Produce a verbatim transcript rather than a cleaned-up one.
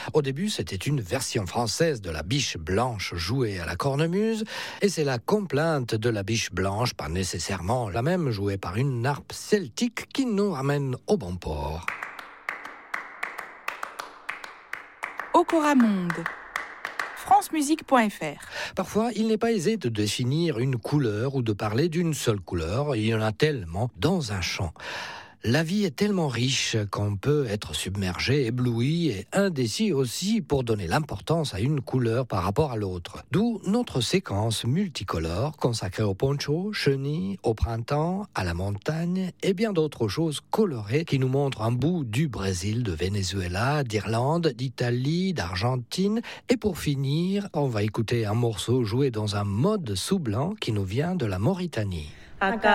Au début, c'était une version française de la biche blanche jouée à la cornemuse, et c'est la complainte de la biche blanche, pas nécessairement la même, jouée par une harpe celtique, qui nous ramène au bon port. Okora Monde. france musique point f r. Parfois, il n'est pas aisé de définir une couleur ou de parler d'une seule couleur. Il y en a tellement dans un chant. La vie est tellement riche qu'on peut être submergé, ébloui et indécis aussi pour donner l'importance à une couleur par rapport à l'autre. D'où notre séquence multicolore consacrée au poncho, chenilles, au printemps, à la montagne et bien d'autres choses colorées qui nous montrent un bout du Brésil, de Venezuela, d'Irlande, d'Italie, d'Argentine. Et pour finir, on va écouter un morceau joué dans un mode sous blanc qui nous vient de la Mauritanie. Acá